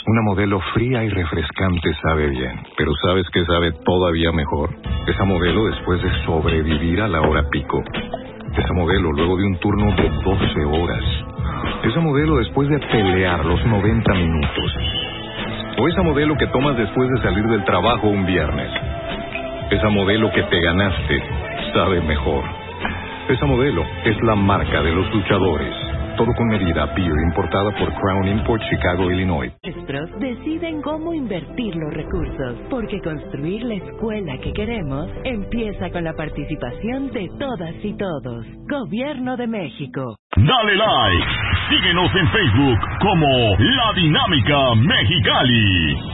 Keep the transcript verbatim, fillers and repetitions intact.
Una Modelo fría y refrescante sabe bien, pero ¿sabes qué sabe todavía mejor? Esa Modelo después de sobrevivir a la hora pico. Esa Modelo luego de un turno de doce horas. Esa Modelo después de pelear los noventa minutos. O esa Modelo que tomas después de salir del trabajo un viernes. Esa Modelo que te ganaste sabe mejor. Esa Modelo es la marca de los luchadores. Todo con medida, Beer, importada por Crown Import, Chicago, Illinois. Nuestros deciden cómo invertir los recursos, porque construir la escuela que queremos empieza con la participación de todas y todos. Gobierno de México. Dale like. Síguenos en Facebook como La Dinámica Mexicali.